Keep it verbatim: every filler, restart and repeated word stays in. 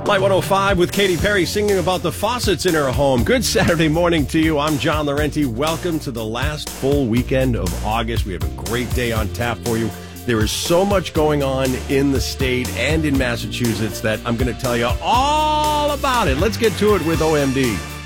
Light one oh five with Katy Perry singing about the faucets in her home. Good Saturday morning to you. I'm John Laurenti. Welcome to the last full weekend of August. We have a great day on tap for you. There is so much going on in the state and in Massachusetts that I'm going to tell you all about it. Let's get to it with O M D.